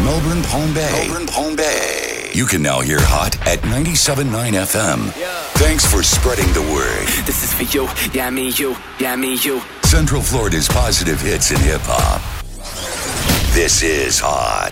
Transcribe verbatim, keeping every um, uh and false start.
Melbourne, Palm Bay. Melbourne, Palm Bay. You can now hear Hot at ninety-seven point nine F M. Yeah. Thanks for spreading the word. This is for you, yeah, me, you, yeah, me, you. Central Florida's positive hits in hip-hop. This is Hot.